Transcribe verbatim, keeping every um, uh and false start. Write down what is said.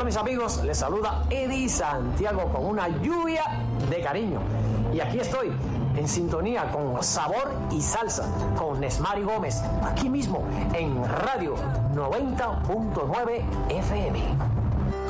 Hola mis amigos, les saluda Eddie Santiago con una lluvia de cariño. Y aquí estoy, en sintonía con Sabor y Salsa, con Nesmari Gómez, aquí mismo en Radio noventa punto nueve F M.